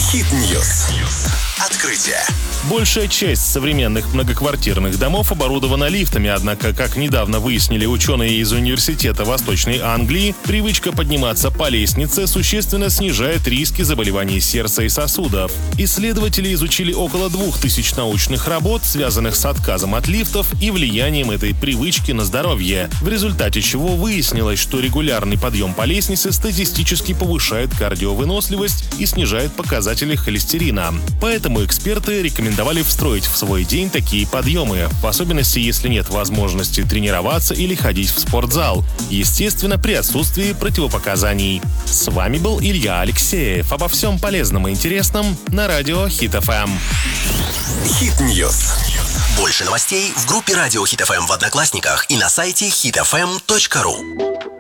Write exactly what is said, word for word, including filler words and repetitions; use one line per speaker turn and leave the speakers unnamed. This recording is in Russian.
Хит-ньюс. Открытие.
Большая часть современных многоквартирных домов оборудована лифтами, однако, как недавно выяснили ученые из Университета Восточной Англии, привычка подниматься по лестнице существенно снижает риски заболеваний сердца и сосудов. Исследователи изучили около двух тысяч научных работ, связанных с отказом от лифтов и влиянием этой привычки на здоровье, в результате чего выяснилось, что регулярный подъем по лестнице статистически повышает кардиовыносливость и снижает показатели холестерина. Поэтому эксперты рекомендовали встроить в свой день такие подъемы, в особенности, если нет возможности тренироваться или ходить в спортзал, естественно, при отсутствии противопоказаний. С вами был Илья Алексеев. Обо всем полезном и интересном на радио Хит эф эм.
Хит-ньюс. Больше новостей в группе Радио Хит эф эм в Одноклассниках и на сайте хит эф эм точка ру.